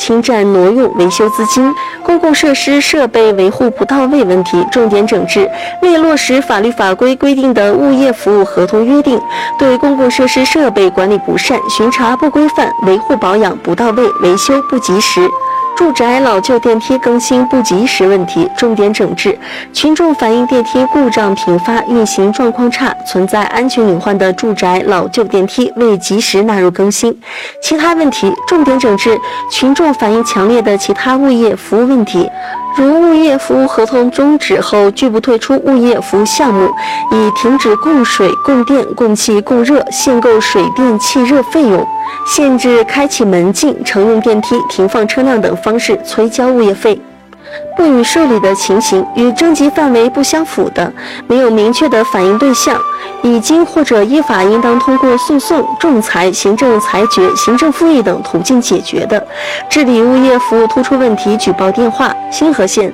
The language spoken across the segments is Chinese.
侵占挪用维修资金、公共设施设备维护不到位问题重点整治，未落实法律法规规定的物业服务合同约定，对公共设施设备管理不善、巡查不规范、维护保养不到位、维修不及时、住宅老旧电梯更新不及时问题重点整治，群众反映电梯故障频发、运行状况差、存在安全隐患的住宅老旧电梯未及时纳入更新。其他问题重点整治群众反映强烈的其他物业服务问题，如物业服务合同终止后拒不退出物业服务项目，以停止供水、供电、供气、供热、限购水电气热费用，限制开启门禁、乘用电梯、停放车辆等方式催交物业费。不予受理的情形，与征集范围不相符的，没有明确的反映对象，已经或者依法应当通过诉讼、仲裁、行政裁决、行政复议等途径解决的，治理物业服务突出问题举报电话：星河县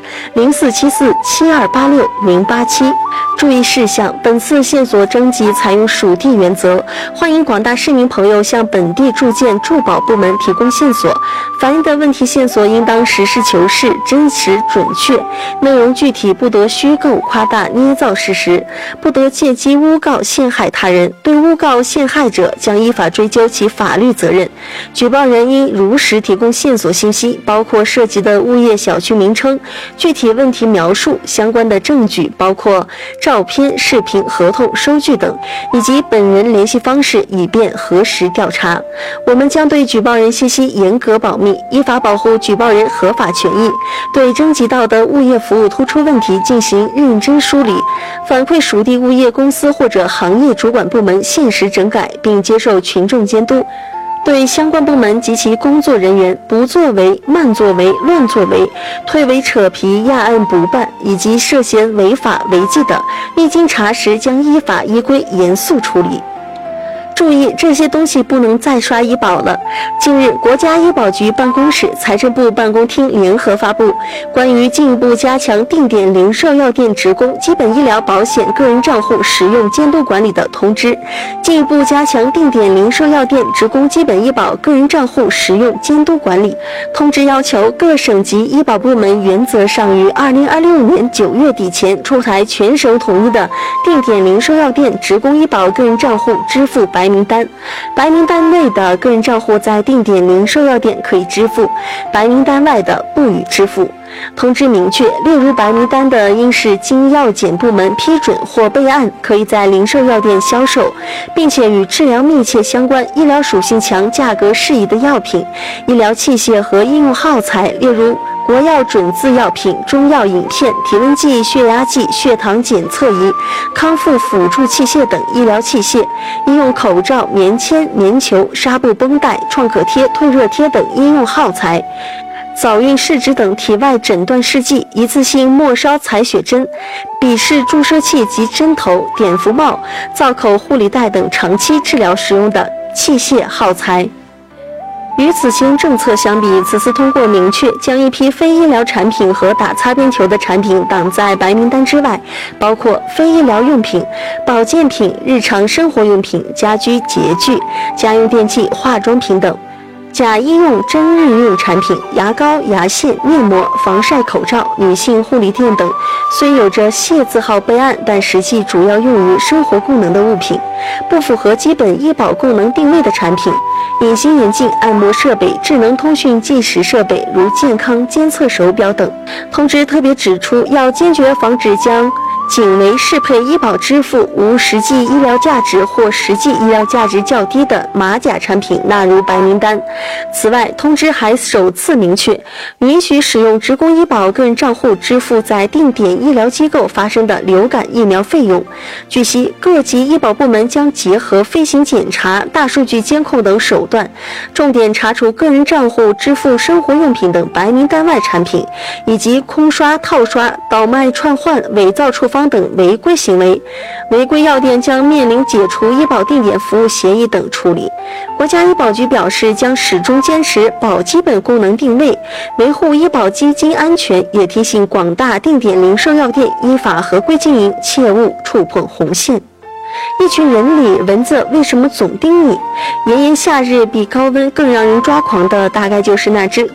04747286-087。注意事项：本次线索征集采用属地原则，欢迎广大市民朋友向本地住建住保部门提供线索，反映的问题线索应当实事求是、真实准确，内容具体，不得虚构、夸大、捏造事实，不得借机诬告陷害他人，对诬告陷害者将依法追究其法律责任。举报人应如实提供线索信息，包括涉及的物业小区名称、具体问题描述、相关的证据，包括照片、视频、合同、收据等，以及本人联系方式，以便核实调查。我们将对举报人信息严格保密，依法保护举报人合法权益，对征集到的物业服务突出问题进行认真梳理，反馈属地物业公司或者行业主管部门限时整改，并接受群众监督。对相关部门及其工作人员不作为、慢作为、乱作为、推诿扯皮、压案不办，以及涉嫌违法违纪的，一经查实将依法依规严肃处理。注意，这些东西不能再刷医保了。近日，国家医保局办公室、财政部办公厅联合发布关于进一步加强定点零售药店职工基本医疗保险个人账户使用监督管理的通知，进一步加强定点零售药店职工基本医保个人账户使用监督管理。通知要求各省级医保部门原则上于2026年9月底前出台全省统一的定点零售药店职工医保个人账户支付白名单，白名单内的个人账户在定点零售药店可以支付，白名单外的不予支付。通知明确，列入白名单的应是经药检部门批准或备案，可以在零售药店销售，并且与治疗密切相关、医疗属性强、价格适宜的药品、医疗器械和应用耗材，例如国药准字药品、中药饮片、体温计、血压计、血糖检测仪、康复辅助器械等医疗器械，医用口罩、棉签、棉球、纱布绷带、创可贴、退热贴等医用耗材，早孕试纸等体外诊断试剂、一次性末梢采血针、笔式注射器及针头、碘伏帽、造口护理带等长期治疗使用的器械耗材。与此前政策相比，此次通过明确将一批非医疗产品和打擦边球的产品挡在白名单之外，包括非医疗用品、保健品、日常生活用品、家居洁具、家用电器、化妆品等。假医用真日用产品、牙膏、牙线、面膜、防晒口罩、女性护理垫等，虽有着谢字号备案，但实际主要用于生活功能的物品，不符合基本医保功能定位的产品，隐形眼镜、按摩设备、智能通讯计时设备，如健康监测手表等。通知特别指出，要坚决防止将仅为适配医保支付、无实际医疗价值或实际医疗价值较低的马甲产品纳入白名单。此外，通知还首次明确，允许使用职工医保个人账户支付在定点医疗机构发生的流感疫苗费用。据悉，各级医保部门将结合飞行检查、大数据监控等手段，重点查处个人账户支付生活用品等白名单外产品，以及空刷、套刷、倒卖、串换、伪造处方等违规行为。违规药店将面临解除医保定点服务协议等处理。国家医保局表示，将始终坚持保基本功能定位，维护医保基金安全，也提醒广大定点零售药店依法合规经营，切勿触碰红线。一群人里蚊子为什么总叮你？炎炎夏日比高温更让人抓狂的，大概就是那只